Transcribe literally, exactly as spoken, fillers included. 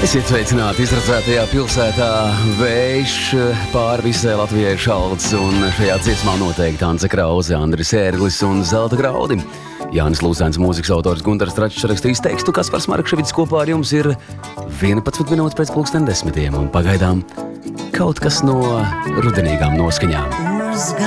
Esiet sveicināti izradzētajā pilsētā, vējš pāri visai Latvijai šalts, un šajā dziesmā noteikti Ance Krause, Andris Ērglis un Zelta Graudi. Jānis Lūsēns, mūzikas autors Guntars Tračs rakstījis tekstu, Kaspars Markševics kopā ar jums ir vienpadsmit minūtes pēc pulksten desmitiem, un pagaidām kaut kas no rudenīgām noskaņām.